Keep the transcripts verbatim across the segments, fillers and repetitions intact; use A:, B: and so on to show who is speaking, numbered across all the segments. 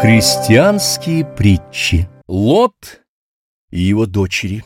A: Христианские притчи. Лот и его дочери.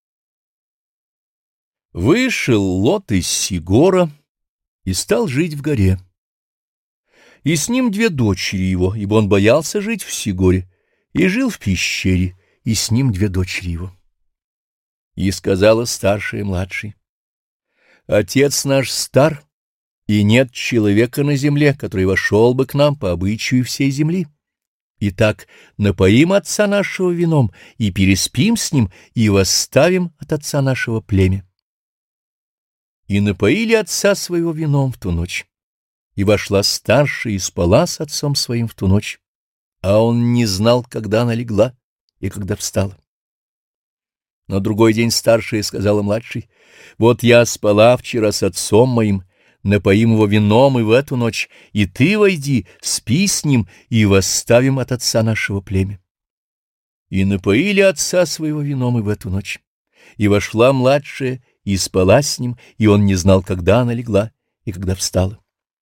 A: Вышел Лот из Сигора и стал жить в горе. И с ним две дочери его, ибо он боялся жить в Сигоре, и жил в пещере, и с ним две дочери его. И сказала старшая младшей: «Отец наш стар, и нет человека на земле, который вошел бы к нам по обычаю всей земли. Итак, напоим отца нашего вином, и переспим с ним, и восставим от отца нашего племя». И напоили отца своего вином в ту ночь. И вошла старшая и спала с отцом своим в ту ночь, а он не знал, когда она легла и когда встала. На другой день старшая сказала младшей: «Вот я спала вчера с отцом моим, напоим его вином и в эту ночь, и ты войди, спи с ним, и восставим от отца нашего племя». И напоили отца своего вином и в эту ночь. И вошла младшая и спала с ним, и он не знал, когда она легла и когда встала.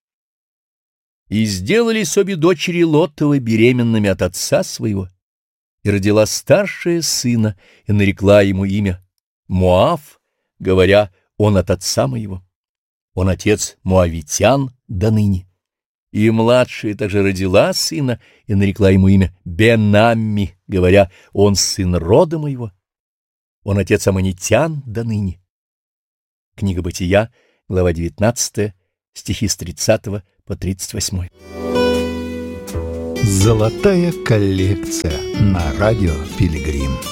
A: И сделались обе дочери Лотовы беременными от отца своего, и родила старшая сына, и нарекла ему имя Моав, говоря: он от отца моего. Он отец моавитян до ныне. И младшая также родила сына, и нарекла ему имя Бен-Амми, говоря: он сын рода моего. Он отец аммонитян до ныне. Книга Бытия, глава девятнадцатая, стихи с тридцатого по тридцать восьмой.
B: Золотая коллекция на радио Пилигрим.